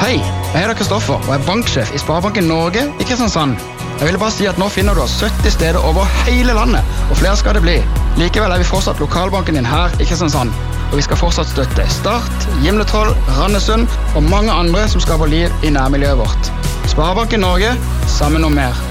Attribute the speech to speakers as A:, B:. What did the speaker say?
A: Hei, jeg heter Kristoffer og er banksjef i Sparebanken Norge i Kristiansand. Jeg vil bare si at nå finner du oss 70 steder over hele landet, og flere skal det bli. Likevel er vi fortsatt lokalbanken din her i Kristiansand, og vi skal fortsatt støtte Start, Gimletroll, Randesund og mange andre som skaper liv i nærmiljøet vårt. Sparebanken Norge, sammen om mer.